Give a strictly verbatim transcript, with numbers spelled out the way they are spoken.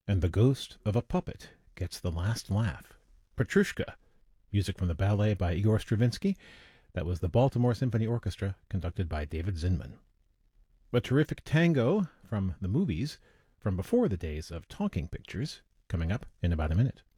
and the ghost of a puppet gets the last laugh. Petrushka, music from the ballet by Igor Stravinsky. That was the Baltimore Symphony Orchestra, conducted by David Zinman. A terrific tango from the movies from before the days of talking pictures, coming up in about a minute.